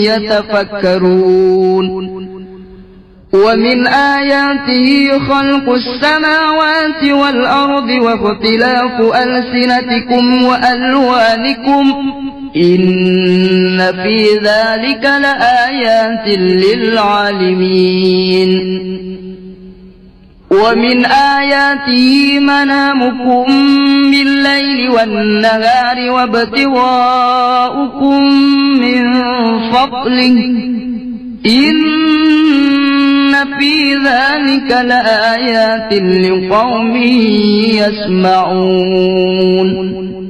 يتفكرون ومن آياته خلق السماوات والأرض واختلاف ألسنتكم وألوانكم إن في ذلك لآيات للعالمين ومن آياته منامكم بالليل والنهار وابتغاؤكم من فضله إن في ذلك لآيات لقوم يسمعون